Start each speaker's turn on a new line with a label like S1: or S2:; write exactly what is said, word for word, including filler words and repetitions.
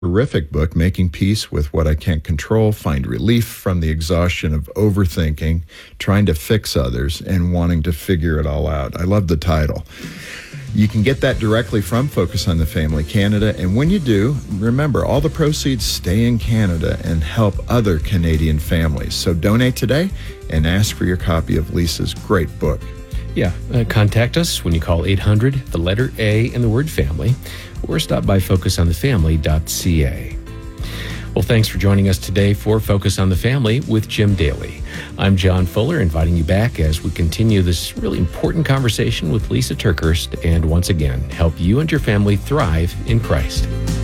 S1: Terrific book, Making Peace with What I Can't Control, Find Relief from the Exhaustion of Overthinking, Trying to Fix Others, and Wanting to Figure It All Out. I love the title. You can get that directly from Focus on the Family Canada, and when you do, remember, all the proceeds stay in Canada and help other Canadian families. So donate today and ask for your copy of Lisa's great book.
S2: Yeah, uh, contact us when you call eight hundred, the letter A, and the word family, or stop by focus on the family dot c a. Well, thanks for joining us today for Focus on the Family with Jim Daly. I'm John Fuller, inviting you back as we continue this really important conversation with Lisa TerKeurst, and once again, help you and your family thrive in Christ.